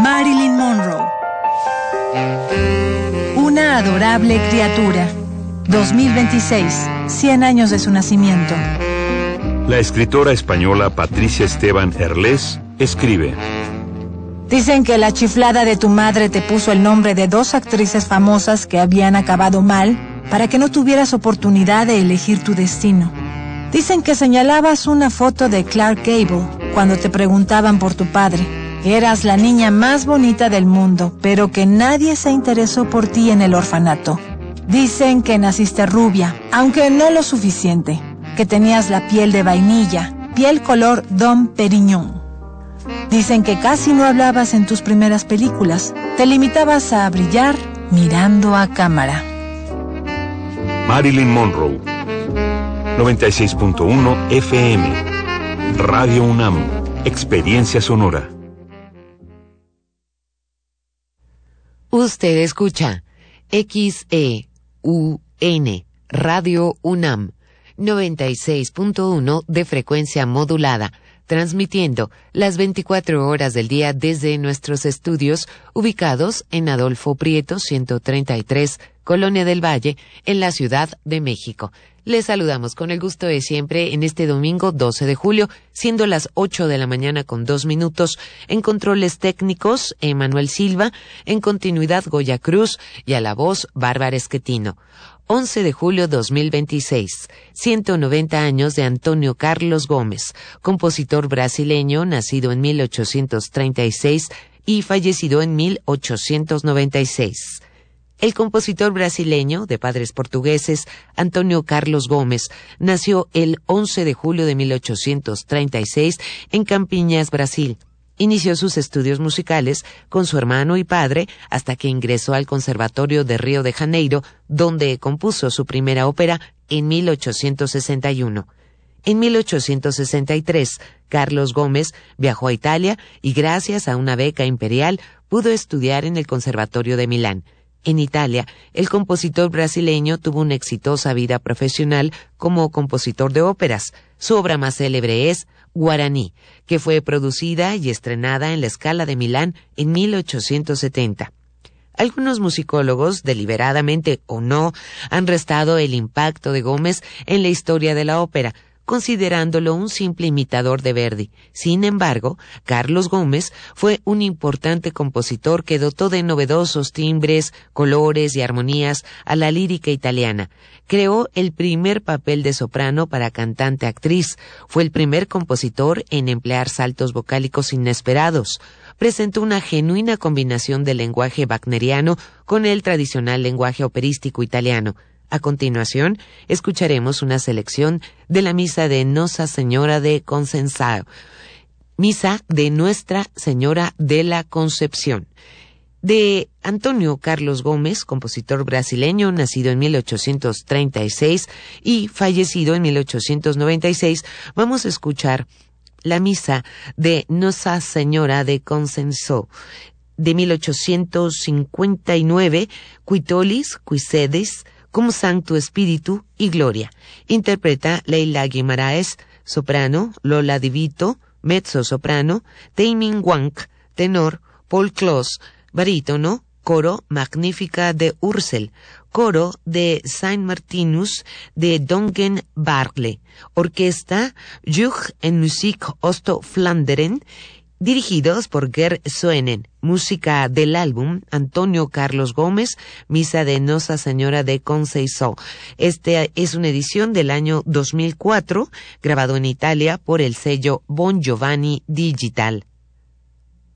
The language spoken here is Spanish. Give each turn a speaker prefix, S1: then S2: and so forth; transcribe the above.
S1: Marilyn Monroe. Una adorable criatura. 2026, 100 años de su nacimiento.
S2: La escritora española Patricia Esteban Herlés escribe:
S1: Dicen que la chiflada de tu madre te puso el nombre de 2 actrices famosas que habían acabado mal para que no tuvieras oportunidad de elegir tu destino. Dicen que señalabas una foto de Clark Gable cuando te preguntaban por tu padre. Eras la niña más bonita del mundo, pero que nadie se interesó por ti en el orfanato. Dicen que naciste rubia, aunque no lo suficiente, que tenías la piel de vainilla, piel color Dom Perignon. Dicen que casi no hablabas en tus primeras películas, te limitabas a brillar mirando a cámara.
S2: Marilyn Monroe, 96.1 FM, Radio UNAM, Experiencia Sonora.
S3: Usted escucha XEUN, Radio UNAM, 96.1 de frecuencia modulada, transmitiendo las 24 horas del día desde nuestros estudios ubicados en Adolfo Prieto 133, Colonia del Valle, en la Ciudad de México. Les saludamos con el gusto de siempre en este domingo 12 de julio, siendo las 8 de la mañana con 2 minutos. En controles técnicos, Emanuel Silva, en continuidad Goya Cruz y a la voz Bárbara Esquetino. 11 de julio 2026, 190 años de Antonio Carlos Gómez, compositor brasileño, nacido en 1836 y fallecido en 1896. El compositor brasileño, de padres portugueses, Antonio Carlos Gómez, nació el 11 de julio de 1836 en Campiñas, Brasil. Inició sus estudios musicales con su hermano y padre hasta que ingresó al Conservatorio de Río de Janeiro, donde compuso su primera ópera en 1861. En 1863, Carlos Gómez viajó a Italia y gracias a una beca imperial pudo estudiar en el Conservatorio de Milán. En Italia, el compositor brasileño tuvo una exitosa vida profesional como compositor de óperas. Su obra más célebre es Guaraní, que fue producida y estrenada en la Scala de Milán en 1870. Algunos musicólogos, deliberadamente o no, han restado el impacto de Gómez en la historia de la ópera, considerándolo un simple imitador de Verdi. Sin embargo, Carlos Gómez fue un importante compositor que dotó de novedosos timbres, colores y armonías a la lírica italiana. Creó el primer papel de soprano para cantante-actriz. Fue el primer compositor en emplear saltos vocálicos inesperados. Presentó una genuina combinación del lenguaje wagneriano con el tradicional lenguaje operístico italiano. A continuación, escucharemos una selección de la Misa de Nossa Señora de Conceição, Misa de Nuestra Señora de la Concepción, de Antonio Carlos Gómez, compositor brasileño, nacido en 1836 y fallecido en 1896. Vamos a escuchar la Misa de Nossa Señora de Conceição, de 1859, Qui tollis, qui sedes, cum sancto Espíritu y Gloria. Interpreta Leila Guimaraes, soprano, Lola Di Vito, mezzo soprano, Teimin Wang, tenor, Paul Kloss, barítono, coro Magnífica de Ursel, coro de Saint Martinus de Dongen Barle, orquesta Jug en Musik Oost-Vlaanderen, dirigidos por Ger Soenen. Música del álbum Antonio Carlos Gómez, Misa de Nossa Señora de Conceição. Este es una edición del año 2004, grabado en Italia por el sello Bon Giovanni Digital.